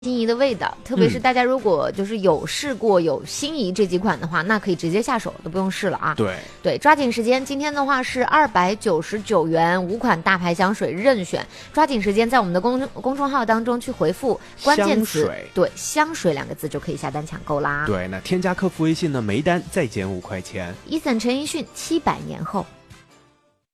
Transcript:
心仪的味道，特别是大家如果就是有试过有心仪这几款的话，那可以直接下手，都不用试了啊。对，抓紧时间，今天的话是299元5款大牌香水任选，抓紧时间在我们的公众号当中去回复关键词，对，香水2个字就可以下单抢购啦。 对，那添加客服微信呢，没单再减5块钱。 伊森陈奕迅700年后。